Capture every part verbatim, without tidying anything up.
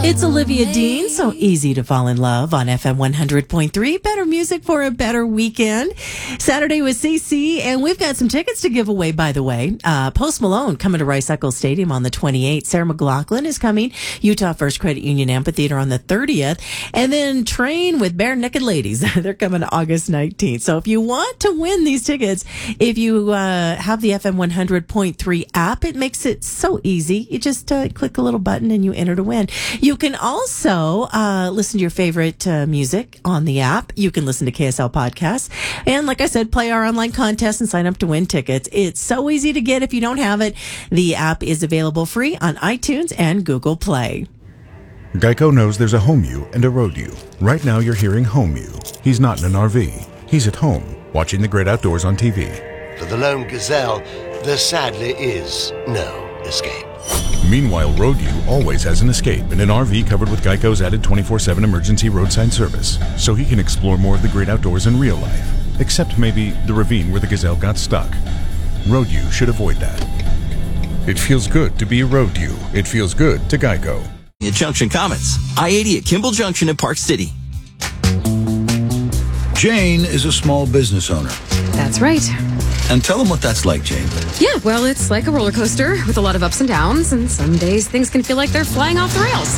It's Olivia Dean, so easy to fall in love on F M one hundred point three. Better music for a better weekend. Saturday with C C, and we've got some tickets to give away, by the way. Uh, Post Malone coming to Rice Eccles Stadium on the twenty-eighth. Sarah McLachlan is coming. Utah First Credit Union Amphitheater on the thirtieth. And then Train with Bare Naked Ladies. They're coming August nineteenth. So if you want to win these tickets, if you uh, have the F M one hundred point three app, it makes it so easy. You just uh, click a little button and you enter to win. You can also uh, listen to your favorite uh, music on the app. You can listen to K S L podcasts. And like I said, play our online contest and sign up to win tickets. It's so easy to get if you don't have it. The app is available free on iTunes and Google Play. Geico knows there's a home you and a road you. Right now you're hearing home you. He's not in an R V. He's at home, watching the great outdoors on T V. For the lone gazelle, there sadly is no escape. Meanwhile, Road U always has an escape in an R V covered with Geico's added twenty-four seven emergency roadside service, so he can explore more of the great outdoors in real life, except maybe the ravine where the gazelle got stuck. Road U should avoid that. It feels good to be a Road U. It feels good to Geico. At Junction Comets, I eighty at Kimball Junction in Park City. Jane is a small business owner. That's right. And tell them what that's like, Jane. Yeah, well, it's like a roller coaster with a lot of ups and downs, and some days things can feel like they're flying off the rails.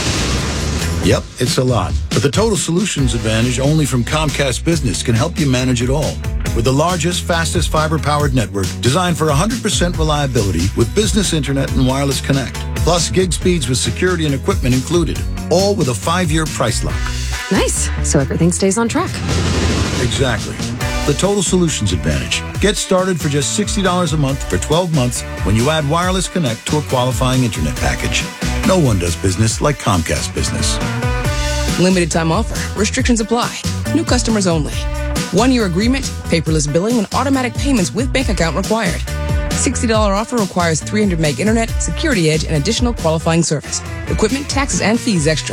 Yep, it's a lot. But the Total Solutions Advantage only from Comcast Business can help you manage it all. With the largest, fastest fiber-powered network designed for one hundred percent reliability with business internet and wireless connect. Plus gig speeds with security and equipment included. All with a five-year price lock. Nice. So everything stays on track. Exactly. The Total Solutions Advantage. Get started for just sixty dollars a month for twelve months when you add wireless connect to a qualifying internet package. No one does business like Comcast Business. Limited time offer. Restrictions apply. New customers only. One-year agreement, paperless billing, and automatic payments with bank account required. sixty dollars offer requires three hundred meg internet, security edge, and additional qualifying service. Equipment, taxes, and fees extra.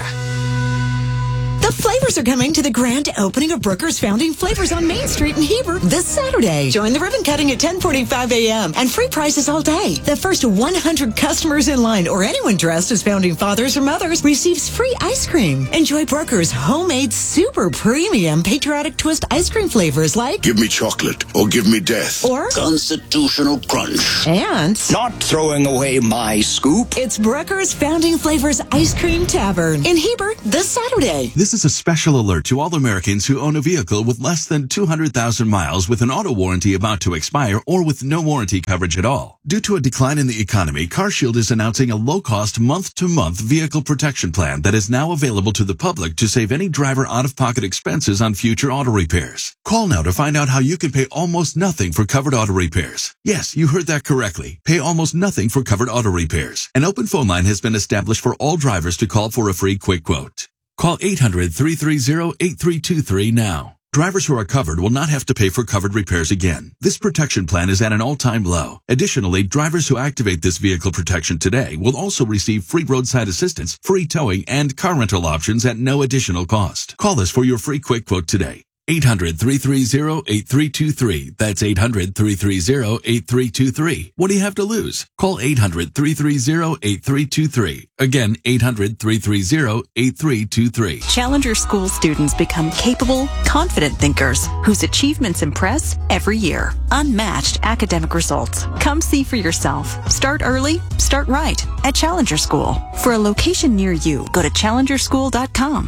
The Flavors are coming to the grand opening of Brooker's Founding Flavors on Main Street in Heber this Saturday. Join the ribbon cutting at ten forty-five a.m. and free prizes all day. The first one hundred customers in line or anyone dressed as founding fathers or mothers receives free ice cream. Enjoy Brooker's homemade super premium patriotic twist ice cream flavors like Give me chocolate or give me death. Or Constitutional Crunch. And Not throwing away my scoop. It's Brooker's Founding Flavors Ice Cream Tavern in Heber this Saturday. This is a special alert to all Americans who own a vehicle with less than two hundred thousand miles with an auto warranty about to expire or with no warranty coverage at all. Due to a decline in the economy, CarShield is announcing a low-cost month-to-month vehicle protection plan that is now available to the public to save any driver out-of-pocket expenses on future auto repairs. Call now to find out how you can pay almost nothing for covered auto repairs. Yes, you heard that correctly. Pay almost nothing for covered auto repairs. An open phone line has been established for all drivers to call for a free quick quote. Call eight hundred, three three zero, eight three two three now. Drivers who are covered will not have to pay for covered repairs again. This protection plan is at an all-time low. Additionally, drivers who activate this vehicle protection today will also receive free roadside assistance, free towing, and car rental options at no additional cost. Call us for your free quick quote today. eight hundred, three three zero, eight three two three. That's eight hundred, three three zero, eight three two three. What do you have to lose? Call eight hundred, three three zero, eight three two three. Again, eight hundred, three three zero, eight three two three. Challenger School students become capable, confident thinkers whose achievements impress every year. Unmatched academic results. Come see for yourself. Start early, start right at Challenger School. For a location near you, go to challenger school dot com.